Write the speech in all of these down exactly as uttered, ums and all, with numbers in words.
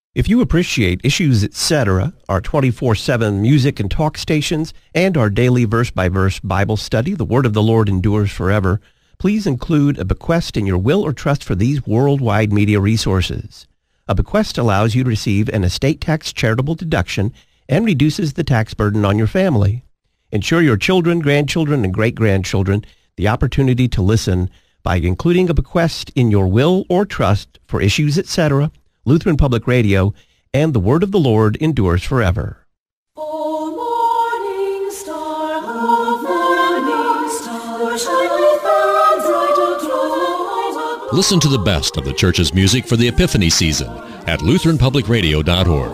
If you appreciate Issues Etc., our twenty-four seven music and talk stations, and our daily verse-by-verse Bible study, The Word of the Lord Endures Forever, please include a bequest in your will or trust for these worldwide media resources. A bequest allows you to receive an estate tax charitable deduction and reduces the tax burden on your family. Ensure your children, grandchildren, and great-grandchildren the opportunity to listen by including a bequest in your will or trust for Issues Etc., Lutheran Public Radio, and The Word of the Lord Endures Forever. O morning star, O morning star, shine with the bright aglow. Listen to the best of the church's music for the Epiphany season at lutheran public radio dot org.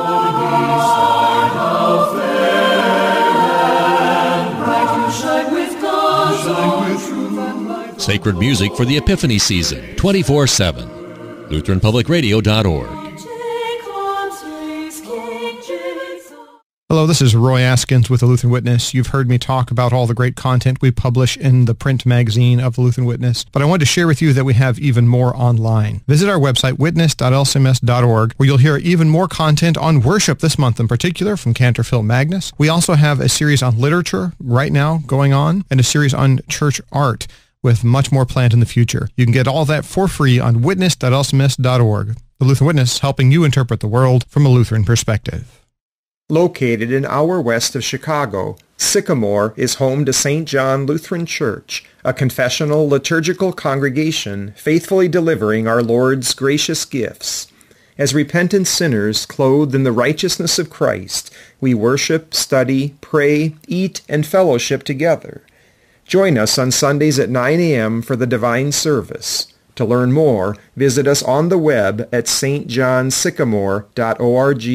Sacred music for the Epiphany season, twenty-four seven. lutheran public radio dot org. Hello, this is Roy Askins with the Lutheran Witness. You've heard me talk about all the great content we publish in the print magazine of the Lutheran Witness, but I wanted to share with you that we have even more online. Visit our website, witness dot l c m s dot org, where you'll hear even more content on worship this month in particular from Cantor Phil Magnus. We also have a series on literature right now going on, and a series on church art, with much more planned in the future. You can get all that for free on witness dot l c m s dot org. The Lutheran Witness, helping you interpret the world from a Lutheran perspective. Located an hour west of Chicago, Sycamore is home to Saint John Lutheran Church, a confessional liturgical congregation faithfully delivering our Lord's gracious gifts. As repentant sinners clothed in the righteousness of Christ, we worship, study, pray, eat, and fellowship together. Join us on Sundays at nine a.m. for the divine service. To learn more, visit us on the web at s t john sycamore dot org.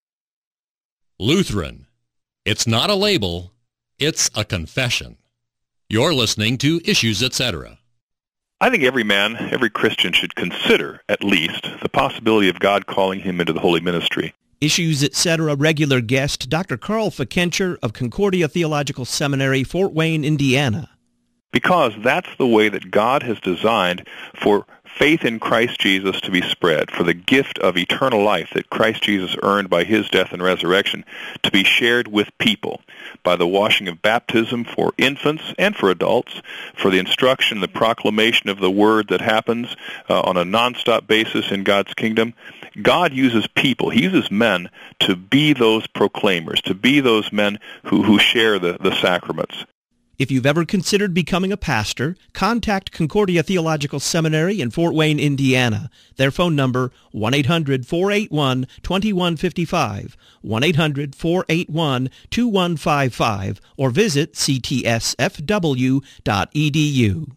Lutheran. It's not a label, it's a confession. You're listening to Issues Etc. I think every man, every Christian should consider, at least, the possibility of God calling him into the holy ministry. Issues Etc. regular guest, Doctor Carl Fikencher of Concordia Theological Seminary, Fort Wayne, Indiana. Because that's the way that God has designed for faith in Christ Jesus to be spread, for the gift of eternal life that Christ Jesus earned by his death and resurrection to be shared with people by the washing of baptism for infants and for adults, for the instruction, the proclamation of the word that happens uh, on a nonstop basis in God's kingdom. God uses people, he uses men to be those proclaimers, to be those men who, who share the, the sacraments. If you've ever considered becoming a pastor, contact Concordia Theological Seminary in Fort Wayne, Indiana. Their phone number, one eight hundred four eight one two one five five, one eight hundred four eight one two one five five, or visit c t s f w dot e d u.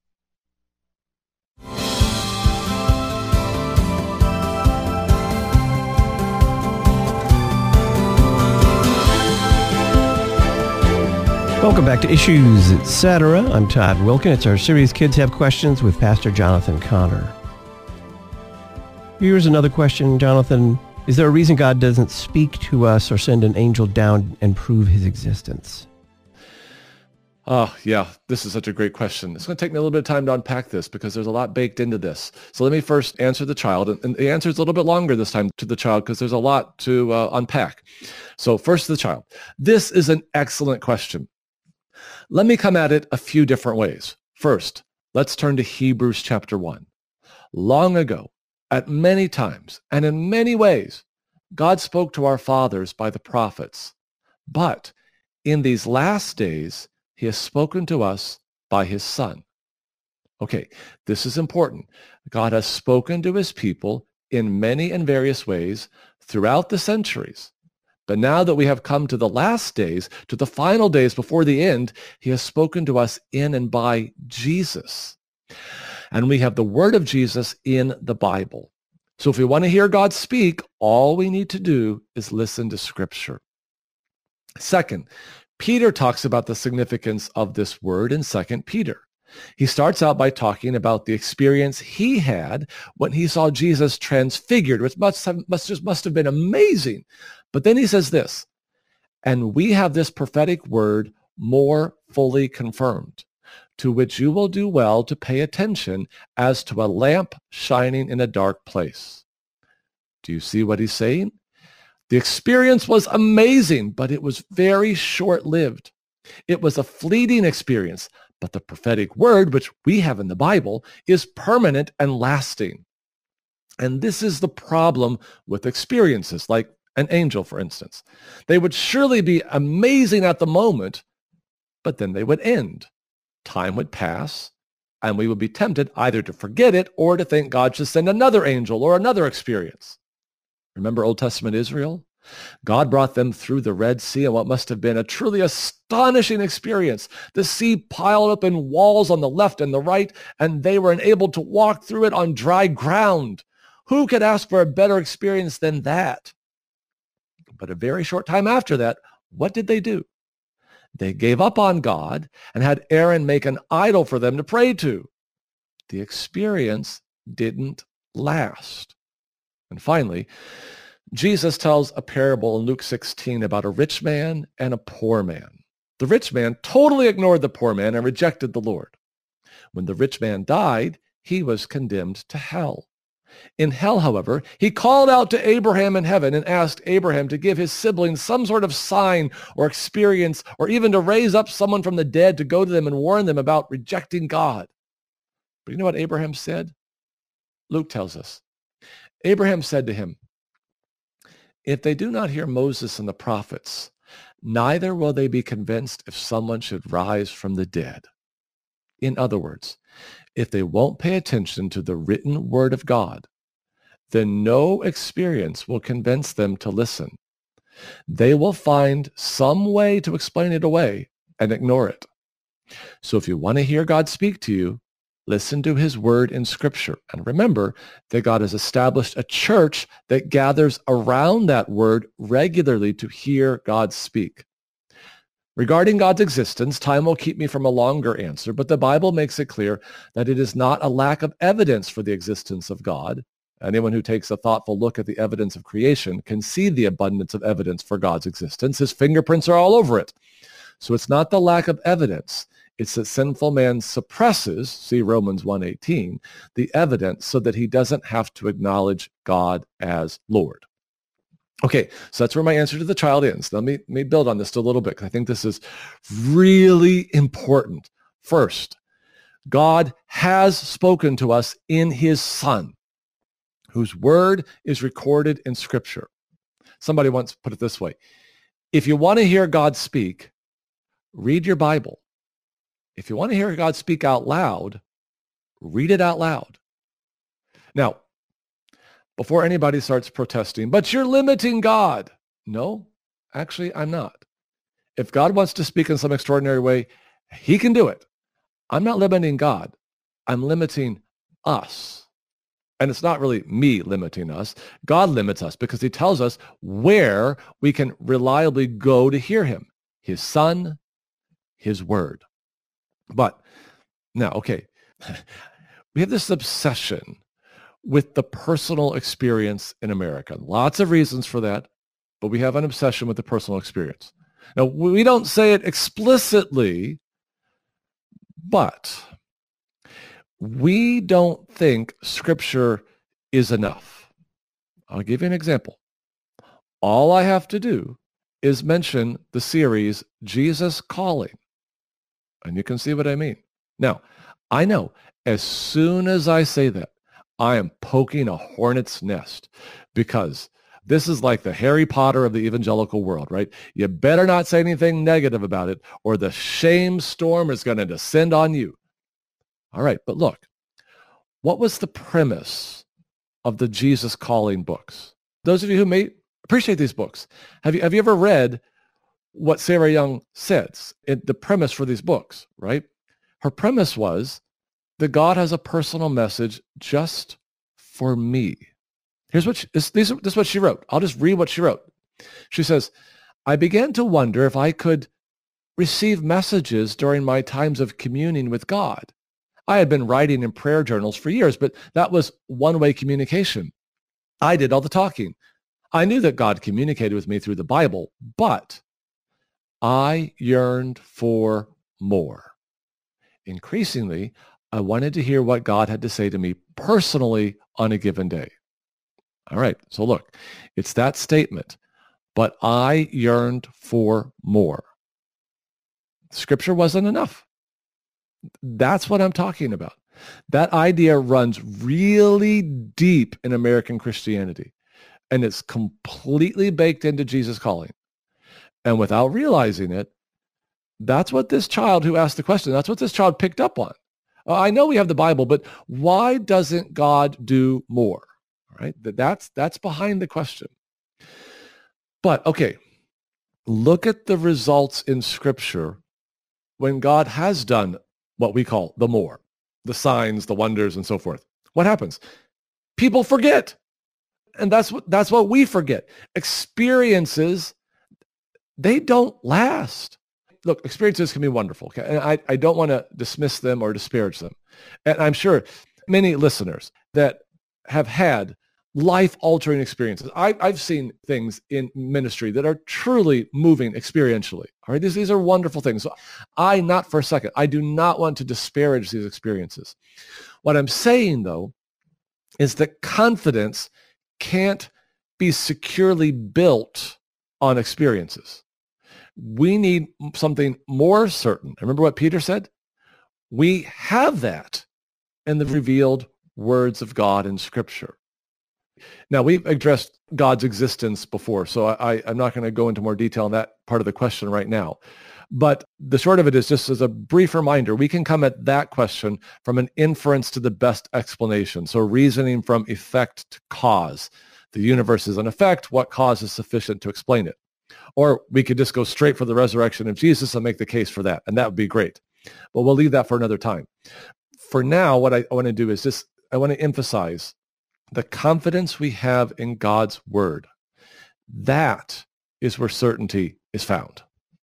Welcome back to Issues Etc. I'm Todd Wilkin. It's our series Kids Have Questions with Pastor Jonathan Connor. Here's another question, Jonathan. Is there a reason God doesn't speak to us or send an angel down and prove his existence? Oh, yeah, this is such a great question. It's going to take me a little bit of time to unpack this because there's a lot baked into this. So let me first answer the child. And the answer is a little bit longer this time to the child because there's a lot to uh, unpack. So first, the child. This is an excellent question. Let me come at it a few different ways. First, let's turn to Hebrews chapter one. Long ago, at many times and in many ways, God spoke to our fathers by the prophets. But in these last days, he has spoken to us by his Son. Okay, this is important. God has spoken to his people in many and various ways throughout the centuries. But now that we have come to the last days, to the final days before the end, he has spoken to us in and by Jesus. And we have the word of Jesus in the Bible. So if we want to hear God speak, all we need to do is listen to Scripture. Second, Peter talks about the significance of this word in Second Peter. He starts out by talking about the experience he had when he saw Jesus transfigured, which must have, must just must have been amazing. But then he says this, and we have this prophetic word more fully confirmed, to which you will do well to pay attention as to a lamp shining in a dark place. Do you see what he's saying? The experience was amazing, but it was very short-lived. It was a fleeting experience, but the prophetic word, which we have in the Bible, is permanent and lasting. And this is the problem with experiences, like an angel, for instance. They would surely be amazing at the moment, but then they would end. Time would pass, and we would be tempted either to forget it or to think God should send another angel or another experience. Remember Old Testament Israel? God brought them through the Red Sea in what must have been a truly astonishing experience. The sea piled up in walls on the left and the right, and they were enabled to walk through it on dry ground. Who could ask for a better experience than that? But a very short time after that, what did they do? They gave up on God and had Aaron make an idol for them to pray to. The experience didn't last. And finally, Jesus tells a parable in Luke sixteen about a rich man and a poor man. The rich man totally ignored the poor man and rejected the Lord. When the rich man died, he was condemned to hell. In hell, however, he called out to Abraham in heaven and asked Abraham to give his siblings some sort of sign or experience, or even to raise up someone from the dead to go to them and warn them about rejecting God. But you know what Abraham said? Luke tells us. Abraham said to him, "If they do not hear Moses and the prophets, neither will they be convinced if someone should rise from the dead." In other words, if they won't pay attention to the written word of God, then no experience will convince them to listen. They will find some way to explain it away and ignore it. So if you want to hear God speak to you, listen to his word in Scripture. And remember that God has established a church that gathers around that word regularly to hear God speak. Regarding God's existence, time will keep me from a longer answer, but the Bible makes it clear that it is not a lack of evidence for the existence of God. Anyone who takes a thoughtful look at the evidence of creation can see the abundance of evidence for God's existence. His fingerprints are all over it. So it's not the lack of evidence. It's that sinful man suppresses, see Romans one eighteen, the evidence so that he doesn't have to acknowledge God as Lord. Okay, so that's where my answer to the child ends. Let me, let me build on this a little bit, because I think this is really important. First, God has spoken to us in his Son, whose word is recorded in Scripture. Somebody once put it this way: if you want to hear God speak, read your Bible. If you want to hear God speak out loud, read it out loud. Now, before anybody starts protesting, "But you're limiting God." No, actually, I'm not. If God wants to speak in some extraordinary way, he can do it. I'm not limiting God. I'm limiting us. And it's not really me limiting us. God limits us because he tells us where we can reliably go to hear him. His Son, his word. But now, okay, we have this obsession with the personal experience in America. Lots of reasons for that, but we have an obsession with the personal experience. Now, we don't say it explicitly, but we don't think Scripture is enough. I'll give you an example. All I have to do is mention the series Jesus Calling, and you can see what I mean. Now, I know as soon as I say that, I am poking a hornet's nest, because this is like the Harry Potter of the evangelical world, right? You better not say anything negative about it, or the shame storm is going to descend on you. All right, but look, what was the premise of the Jesus Calling books? Those of you who may appreciate these books, have you, have you ever read what Sarah Young says, it, the premise for these books, right? Her premise was that God has a personal message just for me. Here's what she, this, this, this is what she wrote. I'll just read what she wrote. She says, "I began to wonder if I could receive messages during my times of communing with God. I had been writing in prayer journals for years, but that was one-way communication. I did all the talking. I knew that God communicated with me through the Bible, but I yearned for more. Increasingly, I wanted to hear what God had to say to me personally on a given day." All right, so look, it's that statement, but I yearned for more. Scripture wasn't enough. That's what I'm talking about. That idea runs really deep in American Christianity, and it's completely baked into Jesus' calling. And without realizing it, that's what this child who asked the question, that's what this child picked up on. Uh, I know we have the Bible, but why doesn't God do more? All right, that's, that's behind the question. But, okay, look at the results in Scripture when God has done what we call the more, the signs, the wonders, and so forth. What happens? People forget. And that's what, that's what we forget. Experiences, they don't last. Look, experiences can be wonderful. Okay? And I, I don't want to dismiss them or disparage them. And I'm sure many listeners that have had life-altering experiences. I, I've seen things in ministry that are truly moving experientially. All right, these, these are wonderful things. So I, not for a second, I do not want to disparage these experiences. What I'm saying, though, is that confidence can't be securely built on experiences. We need something more certain. Remember what Peter said? We have that in the revealed words of God in Scripture. Now, we've addressed God's existence before, so I, I'm not going to go into more detail on that part of the question right now. But the short of it is, just as a brief reminder, we can come at that question from an inference to the best explanation. So reasoning from effect to cause. The universe is an effect. What cause is sufficient to explain it? Or we could just go straight for the resurrection of Jesus and make the case for that, and that would be great. But we'll leave that for another time. For now, what I, I want to do is just, I want to emphasize the confidence we have in God's word. That is where certainty is found.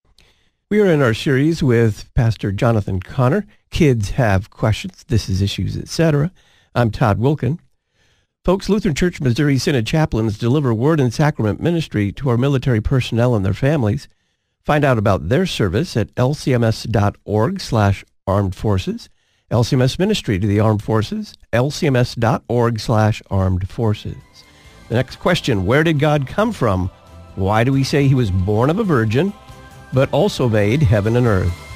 We are in our series with Pastor Jonathan Connor. Kids have questions. This is Issues, et cetera. I'm Todd Wilkin. Folks, Lutheran Church Missouri Synod chaplains deliver word and sacrament ministry to our military personnel and their families. Find out about their service at lcms.org slash armed forces. L C M S ministry to the armed forces, lcms.org slash armed forces. The next question, where did God come from? Why do we say he was born of a virgin, but also made heaven and earth?